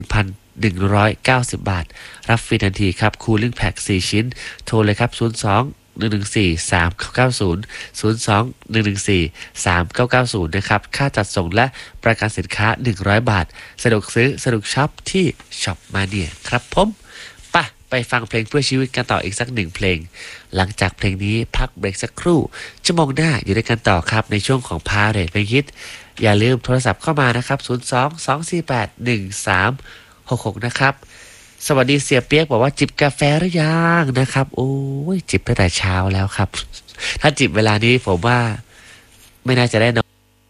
1,190 บาทรับฟรีทันทีครับคูลิ่งแพ็ก4ชิ้นโทรเลยครับ02-114-3990 นะครับค่าจัดส่งและประกันสินค้า100 บาทสะดวกซื้อสะดวกช็อปที่ช็อปมาเนี่ยครับผมไปฟังเพลงเพื่อชีวิตกันต่ออีกสักหนึ่งเพลงหลังจากเพลงนี้พักเบรกสักครู่ชั่วโมงหน้าอยู่ด้วยกันต่อครับในช่วงของพาเรทเพลงฮิตอย่าลืมโทรศัพท์เข้ามานะครับ02-248-1366นะครับสวัสดีเสียเปียกบอกว่าจิบกาแฟหรือยังนะครับโอ้ยจิบตั้งแต่เช้าแล้วครับถ้าจิบเวลานี้ผมว่าไม่น่าจะได้นอน